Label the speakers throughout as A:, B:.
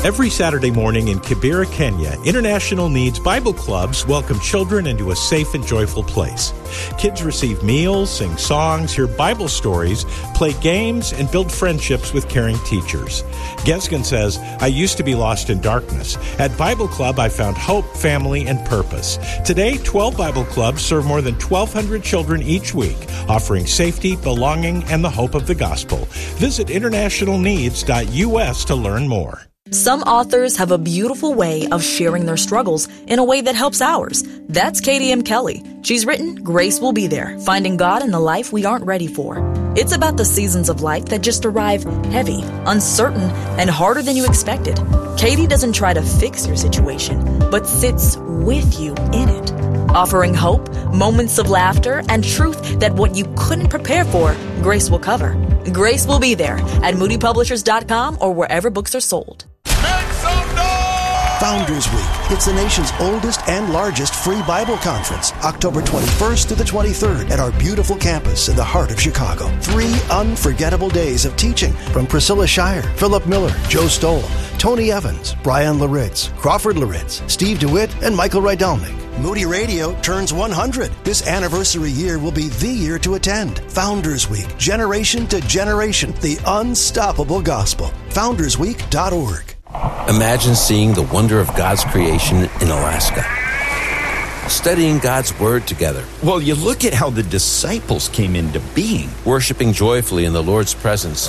A: Every Saturday morning in Kibera, Kenya, International Needs Bible Clubs welcome children into a safe and joyful place. Kids receive meals, sing songs, hear Bible stories, play games, and build friendships with caring teachers. Gesgen says, I used to be lost in darkness. At Bible Club, I found hope, family, and purpose. Today, 12 Bible Clubs serve more than 1,200 children each week, offering safety, belonging, and the hope of the gospel. Visit internationalneeds.us to learn more.
B: Some authors have a beautiful way of sharing their struggles in a way that helps ours. That's Katie M. Kelly. She's written Grace Will Be There, Finding God in the Life We Aren't Ready For. It's about the seasons of life that just arrive heavy, uncertain, and harder than you expected. Katie doesn't try to fix your situation, but sits with you in it, offering hope, moments of laughter, and truth that what you couldn't prepare for, Grace will cover. Grace Will Be There at moodypublishers.com or wherever books are sold.
C: Founders Week. It's the nation's oldest and largest free Bible conference, October 21st to the 23rd at our beautiful campus in the heart of Chicago. 3 unforgettable days of teaching from Priscilla Shire, Philip Miller, Joe Stoll, Tony Evans, Brian Laritz, Crawford Laritz, Steve DeWitt, and Michael Rydelnik. Moody Radio turns 100. This anniversary year will be the year to attend. Founders Week, generation to generation, the unstoppable gospel. FoundersWeek.org.
D: Imagine seeing the wonder of God's creation in Alaska. Studying God's Word together.
E: Well, you look at how the disciples came into being.
D: Worshiping joyfully in the Lord's presence.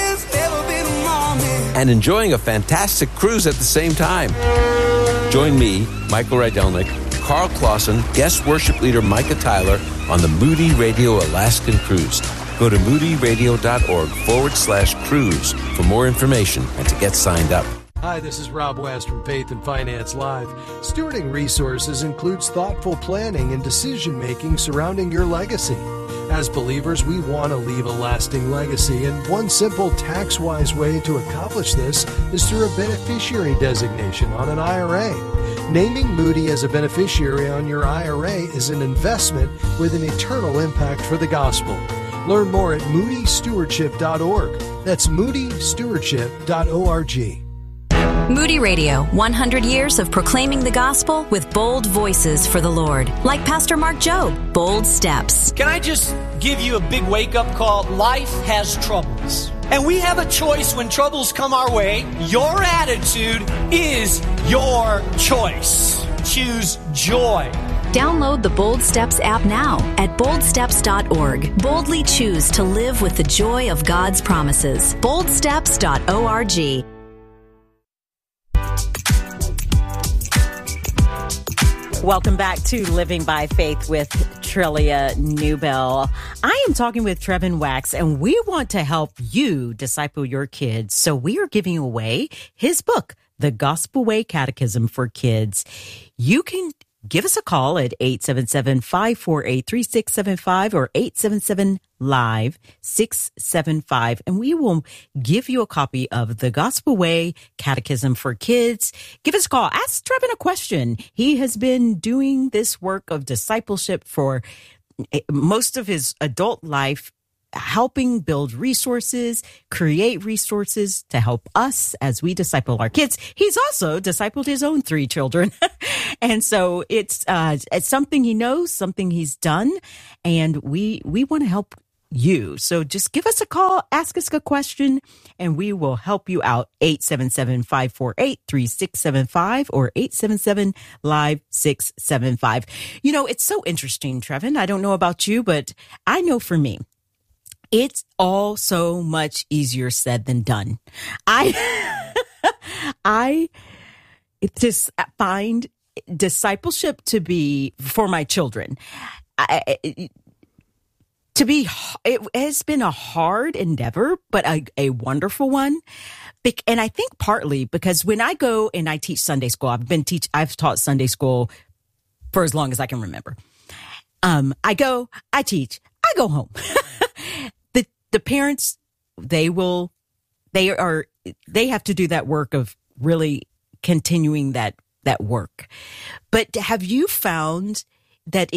D: And enjoying a fantastic cruise at the same time. Join me, Michael Rydelnik, Carl Clausen, guest worship leader Micah Tyler on the Moody Radio Alaskan Cruise. Go to moodyradio.org/cruise for more information and to get signed up.
F: Hi, this is Rob West from Faith and Finance Live. Stewarding resources includes thoughtful planning and decision-making surrounding your legacy. As believers, we want to leave a lasting legacy, and one simple tax-wise way to accomplish this is through a beneficiary designation on an IRA. Naming Moody as a beneficiary on your IRA is an investment with an eternal impact for the gospel. Learn more at moodystewardship.org. That's moodystewardship.org.
G: Moody Radio, 100 years of proclaiming the gospel with bold voices for the Lord. Like Pastor Mark Jobe, Bold Steps.
H: Can I just give you a big wake-up call? Life has troubles. And we have a choice when troubles come our way. Your attitude is your choice. Choose joy.
G: Download the Bold Steps app now at boldsteps.org. Boldly choose to live with the joy of God's promises. boldsteps.org.
I: Welcome back to Living by Faith with Trillia Newbell. I am talking with Trevin Wax, and we want to help you disciple your kids. So we are giving away his book, The Gospel Way Catechism for Kids. You can give us a call at 877-548-3675 or 877-LIVE-675, and we will give you a copy of the Gospel Way Catechism for Kids. Give us a call. Ask Trevin a question. He has been doing this work of discipleship for most of his adult life, helping build resources, create resources to help us as we disciple our kids. He's also discipled his own 3 children. And so it's something he knows, something he's done, and we want to help you. So just give us a call, ask us a question, and we will help you out. 877-548-3675 or 877-LIVE-675. You know, it's so interesting, Trevin. I don't know about you, but I know for me, it's all so much easier said than done. I just find discipleship to be, for my children, it has been a hard endeavor, but a wonderful one. And I think partly because when I go and I teach Sunday school, I've taught Sunday school for as long as I can remember. I go, I teach, I go home. The parents, they have to do that work of really continuing that work. But have you found that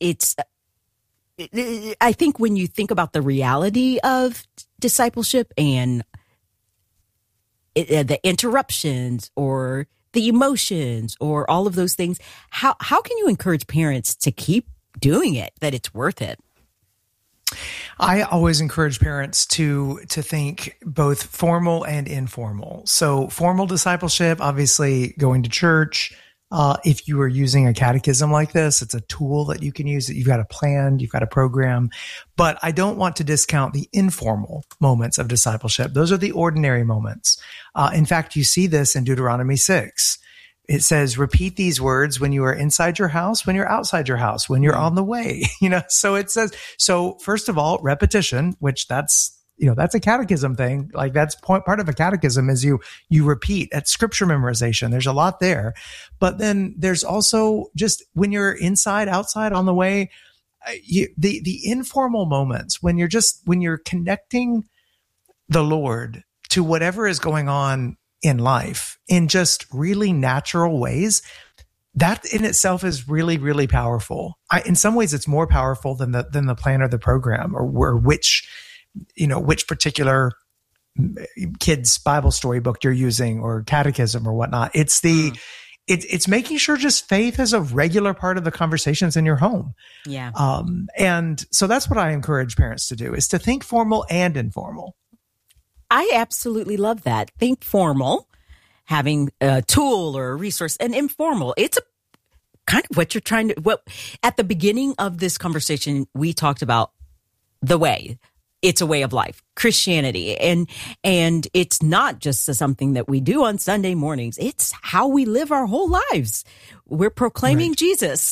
I: I think when you think about the reality of discipleship and the interruptions or the emotions or all of those things. How can you encourage parents to keep doing it, that it's worth it?
J: I always encourage parents to think both formal and informal. So formal discipleship, obviously going to church. If you are using a catechism like this, it's a tool that you can use. You've got a plan, you've got a program. But I don't want to discount the informal moments of discipleship. Those are the ordinary moments. In fact, you see this in Deuteronomy 6. It says, repeat these words when you are inside your house, when you're outside your house, when you're on the way, so it says, so first of all, repetition, which that's a catechism thing. Like that's part of a catechism is you repeat at scripture memorization. There's a lot there, but then there's also just when you're inside, outside, on the way, the informal moments when you're connecting the Lord to whatever is going on in life in just really natural ways, that in itself is really, really powerful. In some ways, it's more powerful than the plan or the program or which particular kid's Bible story book you're using or catechism or whatnot. It's it's making sure just faith is a regular part of the conversations in your home.
I: Yeah.
J: And so that's what I encourage parents to do, is to think formal and informal.
I: I absolutely love that. Think formal, having a tool or a resource, and informal. It's a kind of what you're trying to, at the beginning of this conversation, we talked about the way. It's a way of life, Christianity. And it's not just something that we do on Sunday mornings. It's how we live our whole lives. We're proclaiming Jesus.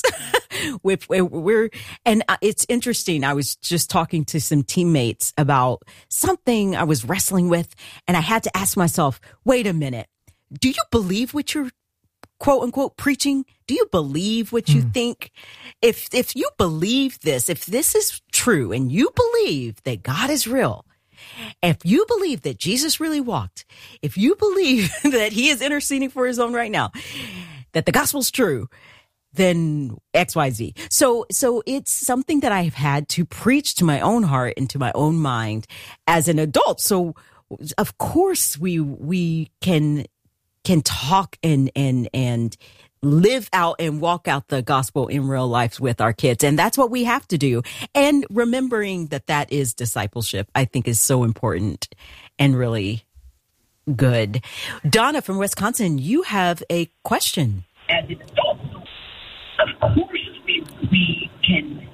I: It's interesting. I was just talking to some teammates about something I was wrestling with, and I had to ask myself, wait a minute, do you believe what you're quote unquote preaching? Do you believe what you think? If you believe this, if this is true and you believe that God is real, if you believe that Jesus really walked, if you believe that he is interceding for his own right now, that the gospel's true, then XYZ. So it's something that I've had to preach to my own heart and to my own mind as an adult. So of course we can talk and live out and walk out the gospel in real life with our kids. And that's what we have to do. And remembering that is discipleship, I think is so important and really good. Donna from Wisconsin, you have a question.
K: As an adult, of course we can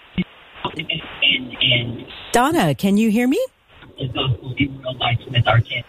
K: and
I: Donna, can you hear me?
K: The gospel in real life with our kids.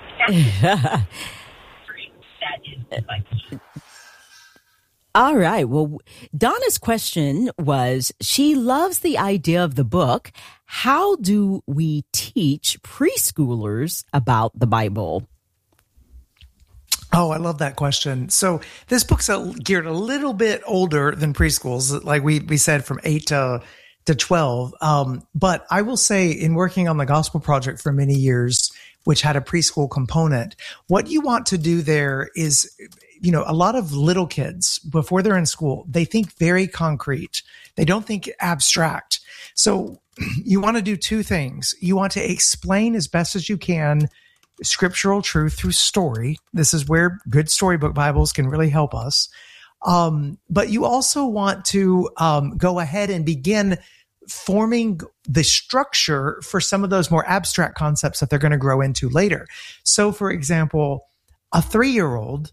K: That is discipleship.
I: All right. Well, Donna's question was, she loves the idea of the book. How do we teach preschoolers about the Bible?
J: Oh, I love that question. So this book's geared a little bit older than preschools, like we said, from 8 to 12. But I will say, in working on the Gospel Project for many years, which had a preschool component, what you want to do there is, a lot of little kids, before they're in school, they think very concrete. They don't think abstract. So you want to do two things. You want to explain as best as you can scriptural truth through story. This is where good storybook Bibles can really help us. But you also want to go ahead and begin forming the structure for some of those more abstract concepts that they're going to grow into later. So, for example, a 3-year-old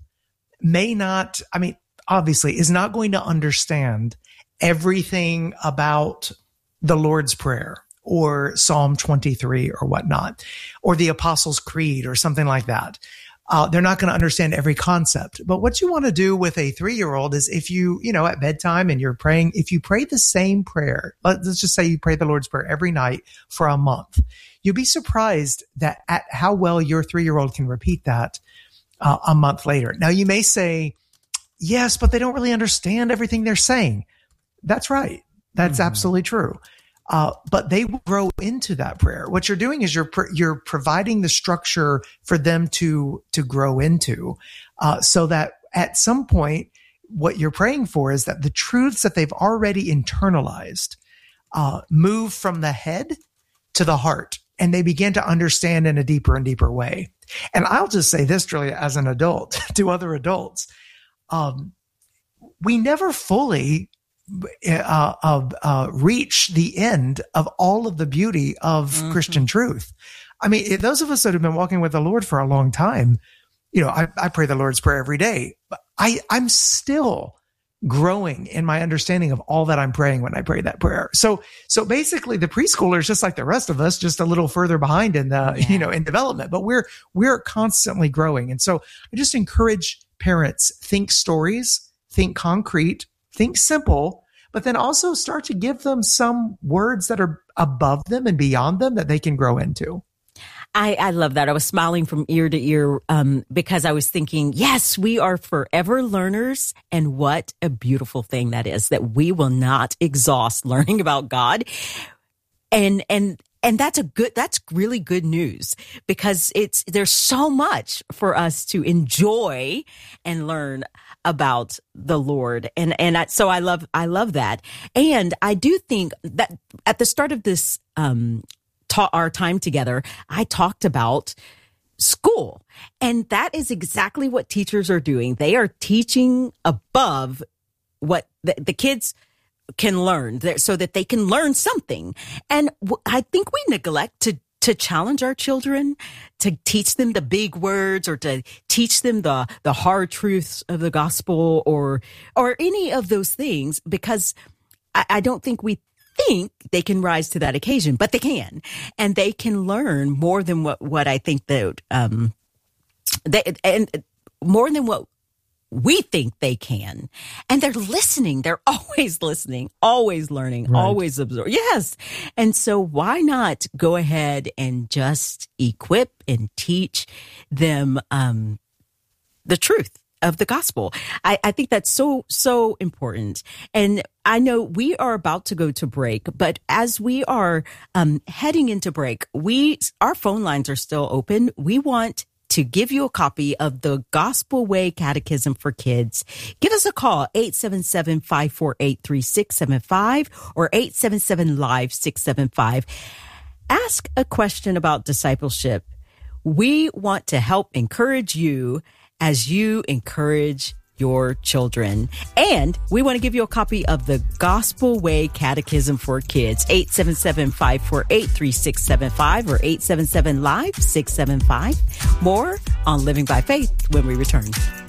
J: obviously is not going to understand everything about the Lord's Prayer or Psalm 23 or whatnot, or the Apostles' Creed or something like that. They're not going to understand every concept. But what you want to do with a 3-year-old is, if you, at bedtime and you're praying, if you pray the same prayer, let's just say you pray the Lord's Prayer every night for a month, you'll be surprised at how well your 3-year-old can repeat that a month later. Now, you may say, yes, but they don't really understand everything they're saying. That's right. That's absolutely true. But they will grow into that prayer. What you're doing is you're providing the structure for them to grow into, so that at some point, what you're praying for is that the truths that they've already internalized move from the head to the heart. and they begin to understand in a deeper and deeper way. And I'll just say this, Julia, as an adult to other adults, we never fully reach the end of all of the beauty of Christian truth. I mean, those of us that have been walking with the Lord for a long time, I pray the Lord's Prayer every day, but I'm still growing in my understanding of all that I'm praying when I pray that prayer. So basically the preschooler is just like the rest of us, just a little further behind in in development, but we're constantly growing. And so I just encourage parents, think stories, think concrete, think simple, but then also start to give them some words that are above them and beyond them that they can grow into.
I: I love that. I was smiling from ear to ear because I was thinking, yes, we are forever learners. And what a beautiful thing that is, that we will not exhaust learning about God. And that's really good news, because there's so much for us to enjoy and learn about the Lord. So I love that. And I do think that at the start of this, our time together, I talked about school, and that is exactly what teachers are doing. They are teaching above what the kids can learn, so that they can learn something. And I think we neglect to challenge our children, to teach them the big words, or to teach them the hard truths of the gospel, or any of those things, because I don't think we think they can rise to that occasion, but they can, and they can learn more than what I think that and more than what we think they can. And they're listening. They're always listening, always learning, right. Always absorbing. Yes. And so why not go ahead and just equip and teach them the truth of the gospel? I think that's so important. And I know we are about to go to break, but as we are heading into break, our phone lines are still open. We want to give you a copy of the Gospel Way Catechism for Kids. Give us a call, 877-548-3675 or 877-LIVE-675. Ask a question about discipleship. We want to help encourage you as you encourage your children. And we want to give you a copy of the Gospel Way Catechism for Kids, 877-548-3675 or 877-LIVE-675. More on Living by Faith when we return.